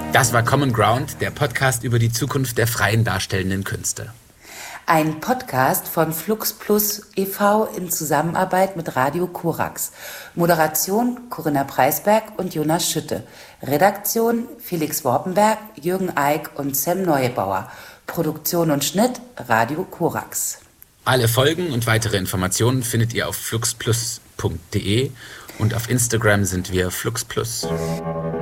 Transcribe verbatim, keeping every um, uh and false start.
Das war Common Ground, der Podcast über die Zukunft der freien darstellenden Künste. Ein Podcast von Flux Plus e V in Zusammenarbeit mit Radio Korax. Moderation Corinna Preisberg und Jonas Schütte. Redaktion Felix Worpenberg, Jürgen Eick und Sam Neubauer. Produktion und Schnitt Radio Korax. Alle Folgen und weitere Informationen findet ihr auf fluxplus punkt de und auf Instagram sind wir fluxplus.